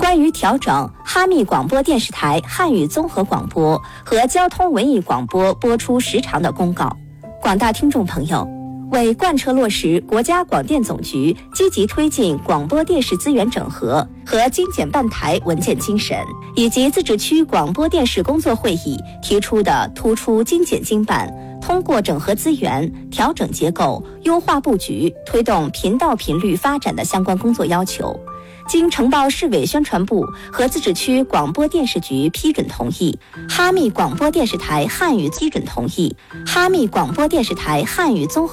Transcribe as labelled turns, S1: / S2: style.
S1: 关于调整哈密广播电视台汉语综合广播和交通文艺广播播出时长的公告。广大听众朋友，为贯彻落实国家广电总局积极推进广播电视资源整合和精简办台文件精神，以及自治区广播电视工作会议提出的突出精简精办、通过整合资源、调整结构、优化布局、推动频道频率发展的相关工作要求，经呈报市委宣传部和自治区广播电视局批准同意，哈密广播电视台汉语批准同意，哈密广播电视台汉语综合